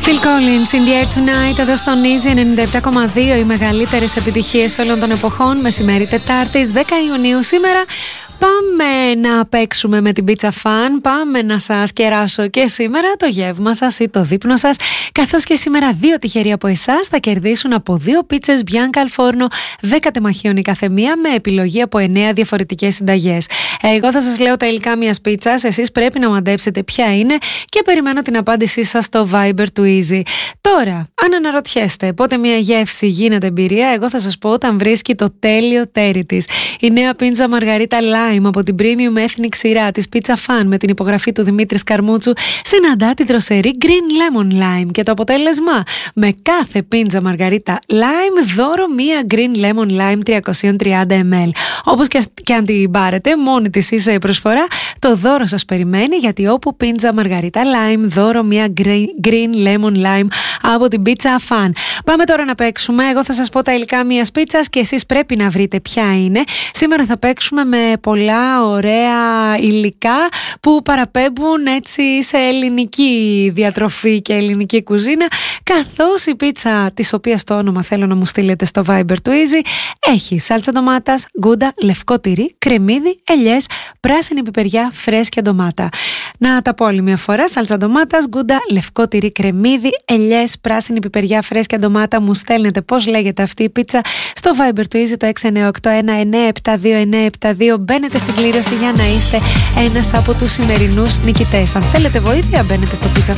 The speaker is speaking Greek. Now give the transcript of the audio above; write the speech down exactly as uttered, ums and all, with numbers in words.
Phil Collins, In the Air Tonight, εδώ στον Easy ενενήντα επτά κόμμα δύο, οι μεγαλύτερες επιτυχίες όλων των εποχών, μεσημέρι Τετάρτης, δέκα Ιουνίου σήμερα. Πάμε να παίξουμε με την Pizza Fan, πάμε να σας κεράσω και σήμερα το γεύμα σας ή το δείπνο σας, καθώς και σήμερα δύο τυχεροί από εσάς θα κερδίσουν από δύο πίτσες Bianca al Forno, δέκα τεμαχίων η καθεμία, με επιλογή από εννέα διαφορετικές συνταγές. Εγώ θα σας λέω τα υλικά μιας πίτσας, εσείς πρέπει να μαντέψετε ποια είναι και περιμένω την απάντησή σας στο Viber του Easy. Τώρα, αν αναρωτιέστε πότε μια γεύση γίνεται εμπειρία, εγώ θα σας πω όταν βρίσκει το τέλειο τέρι της. Η νέα πίτσα Μαργαρίτα Lime από την Premium Ethnic σειρά της Pizza Fan με την υπογραφή του Δημήτρη Σκαρμούτσου συναντά τη δροσερή Green Lemon Lime και το αποτέλεσμα, με κάθε πίτσα Μαργαρίτα Lime δώρο μία Green Lemon Lime τριακόσια τριάντα μιλιλίτρα. Όπως και αν την πάρετε μόνη της ίσα η προσφορά, το δώρο σας περιμένει, γιατί όπου πίτσα Μαργαρίτα Lime δώρο μία Green Lemon Lime από την Pizza Fan. Πάμε τώρα να παίξουμε. Εγώ θα σας πω τα υλικά μιας πίτσας και εσείς πρέπει να βρείτε ποια είναι. Σήμερα θα παίξουμε με πολλά ωραία υλικά που παραπέμπουν έτσι σε ελληνική διατροφή και ελληνική κουζίνα, καθώς η πίτσα, της οποίας το όνομα θέλω να μου στείλετε στο Viber του Easy, έχει σάλτσα ντομάτας, γκούντα, λευκό τυρί, κρεμμύδι, ελιές, πράσινη πιπεριά, φρέσκια ντομάτα. Να τα πω άλλη μια φορά: σάλτσα ντομάτας, γκούντα, λευκό τυρί, κρεμμύδι, ελιές, πράσινη πιπεριά, φρέσκια ντομάτα. Μου στέλνετε πώς λέγεται αυτή η πίτσα στο Viber του Easy, το έξι εννιά οκτώ ένα εννιά επτά δύο εννιά επτά δύο. Μπαίνετε στην κλήρωση για να είστε ένας από τους σημερινούς νικητές. Αν θέλετε βοήθεια, μπαίνετε στο Pizza